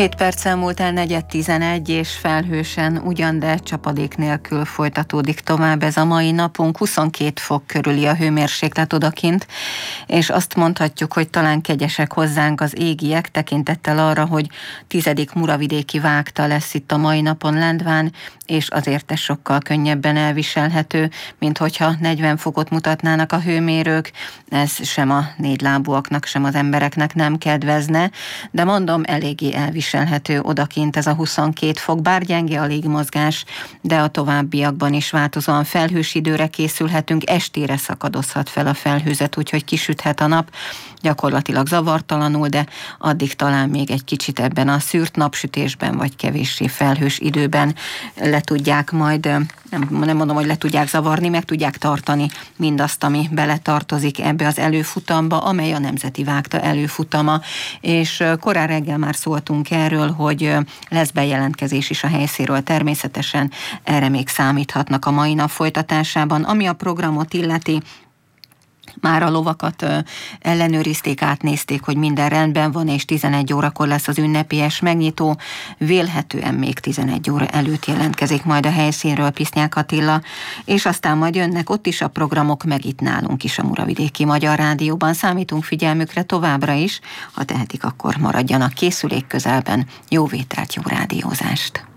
7 perccel múlt el 4:11, és felhősen, ugyan de csapadék nélkül folytatódik tovább ez a mai napunk. 22 fok körüli a hőmérséklet odakint, és azt mondhatjuk, hogy talán kegyesek hozzánk az égiek, tekintettel arra, hogy 10. muravidéki vágta lesz itt a mai napon Lendván, és azért ez sokkal könnyebben elviselhető, mint hogyha 40 fokot mutatnának a hőmérők. Ez sem a négylábúaknak, sem az embereknek nem kedvezne, de mondom, eléggé elviselhető odakint ez a 22 fok, bár gyenge a légmozgás, de a továbbiakban is változóan felhős időre készülhetünk, estére szakadozhat fel a felhőzet, úgyhogy kisüthet a nap, gyakorlatilag zavartalanul, de addig talán még egy kicsit ebben a szűrt napsütésben, vagy kevéssé felhős időben le tudják majd, nem mondom, hogy le tudják zavarni, meg tudják tartani mindazt, ami beletartozik ebbe az előfutamba, amely a Nemzeti Vágta előfutama, és korán reggel már szóltunk erről, hogy lesz bejelentkezés is a helyszínről, természetesen erre még számíthatnak a mai nap folytatásában. Ami a programot illeti, már a lovakat ellenőrizték, átnézték, hogy minden rendben van, és 11 órakor lesz az ünnepélyes megnyitó. Vélhetően még 11 óra előtt jelentkezik majd a helyszínről Pisznyák Attila, és aztán majd jönnek ott is a programok, meg itt nálunk is a Muravidéki Magyar Rádióban. Számítunk figyelmükre továbbra is, ha tehetik, akkor maradjanak készülék közelben. Jó vételt, jó rádiózást!